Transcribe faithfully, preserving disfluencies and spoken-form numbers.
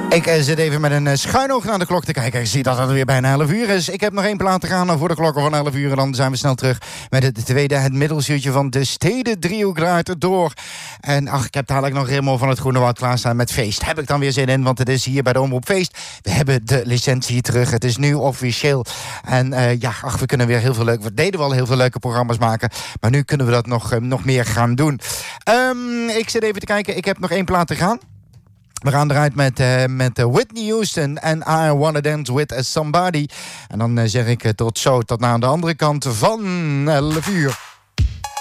Ik uh, zit even met een uh, schuin oog naar de klok te kijken. Ik zie dat het weer bijna elf uur is. Ik heb nog één plaat te gaan voor de klokken van elf uur. En dan zijn we snel terug met het tweede, het middelsuurtje van de Steden Driehoek draait het door. En ach, ik heb dadelijk nog helemaal van het Groene Woud klaarstaan met Feest. Heb ik dan weer zin in, want het is hier bij de Omroep Feest. We hebben de licentie terug. Het is nu officieel. En uh, ja, ach, we kunnen weer heel veel leuke... We deden wel heel veel leuke programma's maken. Maar nu kunnen we dat nog, uh, nog meer gaan doen. Um, ik zit even te kijken. Ik heb nog één plaat te gaan. We gaan eruit met, uh, met uh, Whitney Houston en I Wanna Dance With Somebody. En dan uh, zeg ik uh, tot zo, tot naar de andere kant van elf uur.